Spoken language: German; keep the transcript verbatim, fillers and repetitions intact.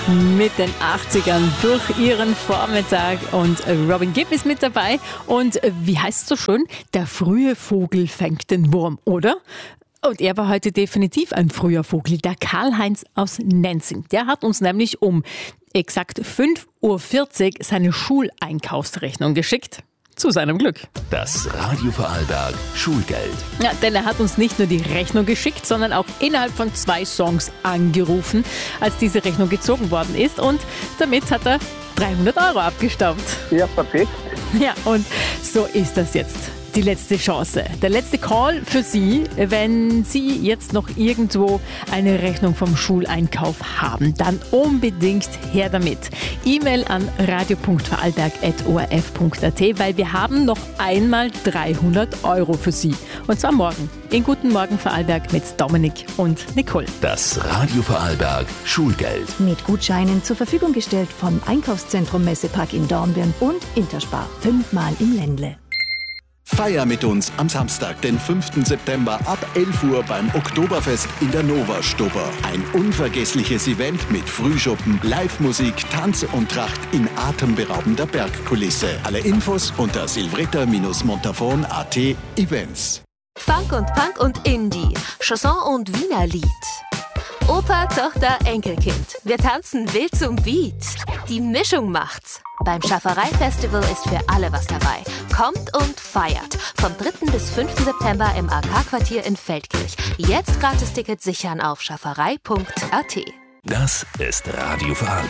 mit den achtzigern durch ihren Vormittag und Robin Gibb ist mit dabei. Und wie heißt es so schön? Der frühe Vogel fängt den Wurm, oder? Und er war heute definitiv ein früher Vogel, der Karl-Heinz aus Nenzing. Der hat uns nämlich um exakt fünf Uhr vierzig seine Schuleinkaufsrechnung geschickt. Zu seinem Glück. Das Radio Vorarlberg Schulgeld. Ja, denn er hat uns nicht nur die Rechnung geschickt, sondern auch innerhalb von zwei Songs angerufen, als diese Rechnung gezogen worden ist. Und damit hat er dreihundert Euro abgestaubt. Ja, perfekt. Ja, und so ist das jetzt. Die letzte Chance, der letzte Call für Sie, wenn Sie jetzt noch irgendwo eine Rechnung vom Schuleinkauf haben, dann unbedingt her damit. E-Mail an radio punkt vorarlberg at o r f punkt a t, weil wir haben noch einmal dreihundert Euro für Sie. Und zwar morgen in Guten Morgen Vorarlberg mit Dominik und Nicole. Das Radio Vorarlberg Schulgeld. Mit Gutscheinen zur Verfügung gestellt vom Einkaufszentrum Messepark in Dornbirn und Interspar. Fünfmal im Ländle. Feier mit uns am Samstag, den fünften September ab elf Uhr beim Oktoberfest in der Nova Stubber. Ein unvergessliches Event mit Frühschuppen, Live-Musik, Tanz und Tracht in atemberaubender Bergkulisse. Alle Infos unter silvretta montafon punkt a t Events. Funk und Punk und Indie, Chanson und Wiener Lied. Opa, Tochter, Enkelkind. Wir tanzen wild zum Beat. Die Mischung macht's. Beim Schafferei-Festival ist für alle was dabei. Kommt und feiert. Vom dritten bis fünften September im A K-Quartier in Feldkirch. Jetzt Gratis-Tickets sichern auf schafferei punkt a t. Das ist Radio Vorarlberg.